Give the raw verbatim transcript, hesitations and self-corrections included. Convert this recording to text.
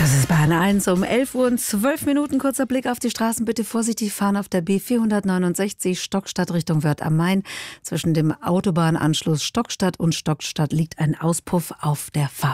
Das ist Bahn eins um elf Uhr und zwölf Minuten. Kurzer Blick auf die Straßen. Bitte vorsichtig fahren auf der B vierhundertneunundsechzig Stockstadt Richtung Wörth am Main. Zwischen dem Autobahnanschluss Stockstadt und Stockstadt liegt ein Auspuff auf der Fahrbahn.